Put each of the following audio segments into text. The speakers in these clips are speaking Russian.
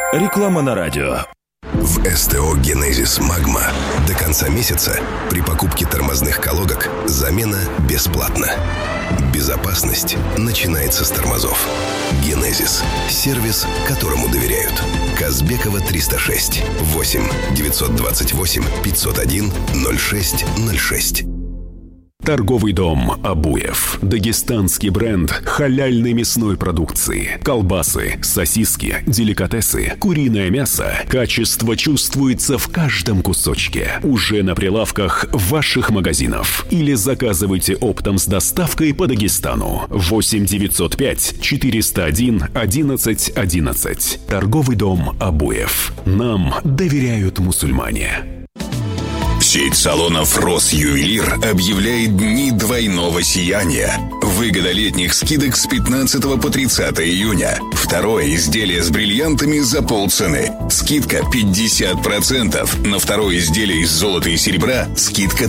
Реклама на радио. В СТО «Генезис Магма» до конца месяца при покупке тормозных колодок замена бесплатна. Безопасность начинается с тормозов. «Генезис» – сервис, которому доверяют. Казбекова, 306, 8 928 501 06 06. Торговый дом «Абуев». Дагестанский бренд халяльной мясной продукции. Колбасы, сосиски, деликатесы, куриное мясо. Качество чувствуется в каждом кусочке. Уже на прилавках ваших магазинов. Или заказывайте оптом с доставкой по Дагестану. 8 905 401 11 11. Торговый дом «Абуев». Нам доверяют мусульмане. Сеть салонов «Росювелир» объявляет дни двойного сияния. Выгода летних скидок с 15 по 30 июня. Второе изделие с бриллиантами за полцены. Скидка 50%. На второе изделие из золота и серебра скидка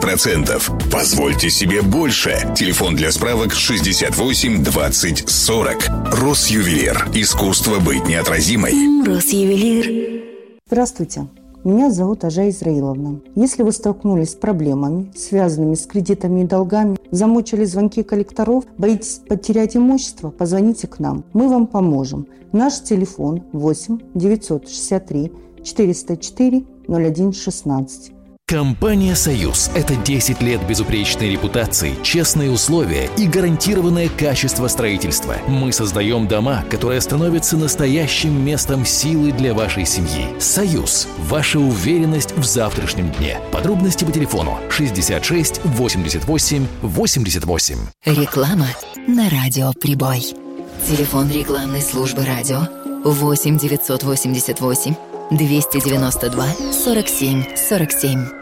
30%. Позвольте себе больше. Телефон для справок 68 20 40. «Росювелир». Искусство быть неотразимой. «Росювелир». Здравствуйте. Меня зовут Ажа Израиловна. Если вы столкнулись с проблемами, связанными с кредитами и долгами, замучили звонки коллекторов, боитесь потерять имущество, позвоните к нам. Мы вам поможем. Наш телефон 8 963 404 01 16. Компания «Союз» — это 10 лет безупречной репутации, честные условия и гарантированное качество строительства. Мы создаем дома, которые становятся настоящим местом силы для вашей семьи. «Союз» — ваша уверенность в завтрашнем дне. Подробности по телефону 66 88 88. Реклама на радио «Прибой». Телефон рекламной службы радио 8 988 292 47 47.